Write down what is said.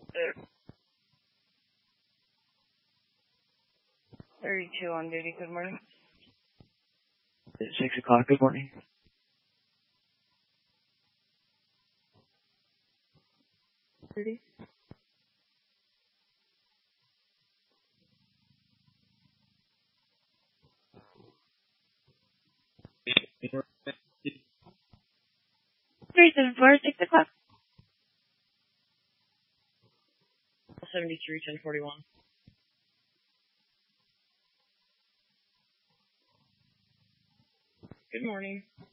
32 on duty. Good morning. 6 o'clock. Good morning. Duty. Three 7 4 6 o'clock. 73 1041. Good morning.